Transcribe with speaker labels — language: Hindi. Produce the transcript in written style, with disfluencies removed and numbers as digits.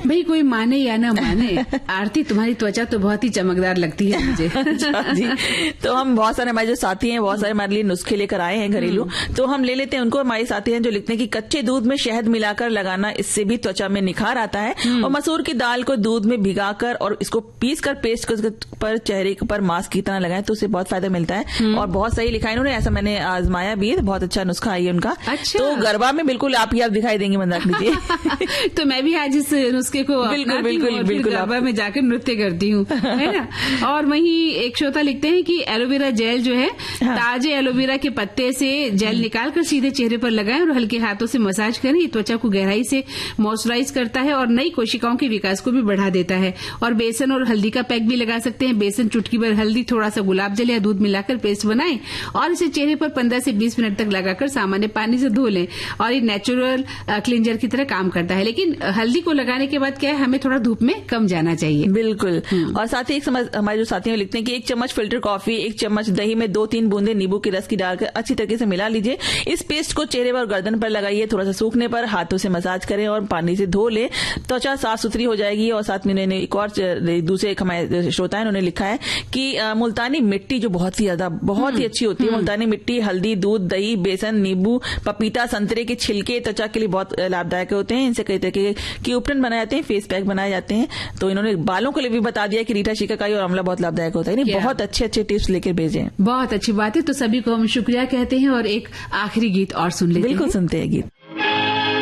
Speaker 1: भाई कोई माने या ना माने, आरती तुम्हारी त्वचा तो बहुत ही चमकदार लगती है मुझे।
Speaker 2: जी, तो हम बहुत सारे हमारे जो साथी हैं बहुत सारे हमारे लिए नुस्खे लेकर आए हैं घरेलू, तो हम ले लेते हैं उनको। हमारे साथी हैं जो लिखते हैं कि कच्चे दूध में शहद मिलाकर लगाना, इससे भी त्वचा में निखार आता है। और मसूर की दाल को दूध में भिगाकर और इसको पीस कर पेस्ट पर चेहरे पर मास्क की तरह लगाएं तो उससे बहुत फायदा मिलता है। और बहुत सही लिखा है इन्होंने, ऐसा मैंने आजमाया भी है, बहुत अच्छा नुस्खा है उनका।
Speaker 1: अच्छा।
Speaker 2: तो गरबा में बिल्कुल आप दिखाई देंगे, मन रख लीजिए।
Speaker 1: तो मैं भी आज इस नुस्खे को बिल्कुल गरबा में जाकर नृत्य करती हूँ, है ना। और वहीं एक श्रोता लिखते हैं कि एलोवेरा जेल जो है, ताजे एलोवेरा के पत्ते से जेल निकालकर सीधे चेहरे पर लगाएं और हल्के हाथों से मसाज करें। ये त्वचा को गहराई से मॉइस्चराइज करता है और नई कोशिकाओं के विकास को भी बढ़ा देता है। और बेसन और हल्दी का पैक भी लगा सकते हैं। बेसन, चुटकी भर हल्दी, थोड़ा सा गुलाब जल या दूध मिलाकर पेस्ट बनाएं और इसे चेहरे पर 15 से 20 मिनट तक लगाकर सामान्य पानी से धो लें। और ये नेचुरल क्लींजर की तरह काम करता है। लेकिन हल्दी को लगाने के बाद क्या है, हमें थोड़ा धूप में कम जाना चाहिए।
Speaker 2: बिल्कुल। और साथ ही हमारे जो साथियों लिखते हैं कि 1 चम्मच फिल्टर कॉफी, 1 चम्मच दही में 2-3 बूंदे नींबू के रस की डालकर अच्छी तरीके से मिला लीजिए। इस पेस्ट को चेहरे पर गर्दन पर लगाइए, थोड़ा सा सूखने पर हाथों से मसाज करें और पानी से धो ले, त्वचा साफ सुथरी हो जाएगी। और साथ में इन्होंने एक और दूसरे हमारे श्रोता है, उन्होंने लिखा है कि मुल्तानी मिट्टी जो बहुत ही अच्छी होती है, मुल्तानी मिट्टी, हल्दी, दूध, दही, बेसन, नींबू, पपीता, संतरे के छिलके त्वचा के लिए बहुत लाभदायक होते हैं। इनसे कई तरह के उपटन बनाए जाते हैं, फेस पैक बनाए जाते हैं। तो इन्होंने बालों के लिए भी बता दिया कि रीठा शिकाकाई और आंवला बहुत लाभदायक होता है। बहुत अच्छे टिप्स लेकर भेजे,
Speaker 1: बहुत अच्छी बात है। तो सभी को हम शुक्रिया कहते हैं और एक आखिरी गीत और सुन लेते हैं।
Speaker 2: बिल्कुल सुनते हैं गीत।